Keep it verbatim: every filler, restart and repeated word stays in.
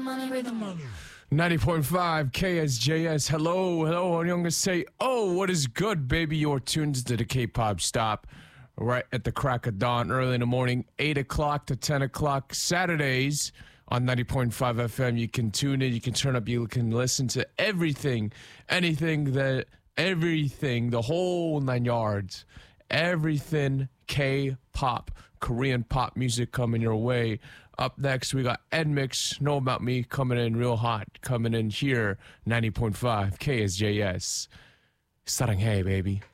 ninety point five K S J S. Hello, hello. I'm going to say, oh, what is good, baby? You're tuned to the K-pop stop right at the crack of dawn, early in the morning, eight o'clock to ten o'clock, Saturdays on ninety point five F M. You can tune in, you can turn up, you can listen to everything, anything that, everything, the whole nine yards, everything K-pop, Korean pop music coming your way. Up next, we got Edmix, Know About Me, coming in real hot, coming in here, ninety point five K S J S. 사랑해, baby.